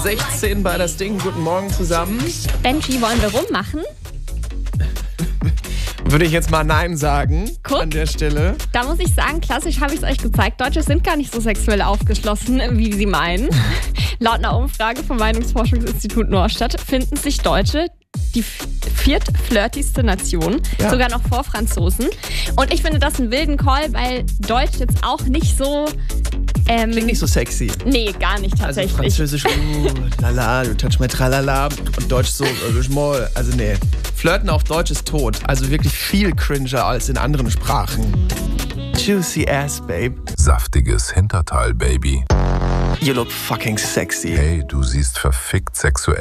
16 bei das Ding. Guten Morgen zusammen. Benji, wollen wir rummachen? Würde ich jetzt mal Nein sagen. Guck. An der Stelle. Da muss ich sagen, klassisch habe ich es euch gezeigt. Deutsche sind gar nicht so sexuell aufgeschlossen, wie sie meinen. Laut einer Umfrage vom Meinungsforschungsinstitut Norstadt finden sich Deutsche die viertflirtigste Nation, sogar noch vor Franzosen. Und ich finde das einen wilden Call, weil Deutsch jetzt auch nicht so... Klingt nicht so sexy. Nee, gar nicht tatsächlich. Also Französisch, lala, du touch my tralala. Und Deutsch so, schmoll. Also nee. Flirten auf Deutsch ist tot. Also wirklich viel cringer als in anderen Sprachen. Juicy ass, babe. Saftiges Hinterteil, Baby. You look fucking sexy. Hey, du siehst verfickt sexuell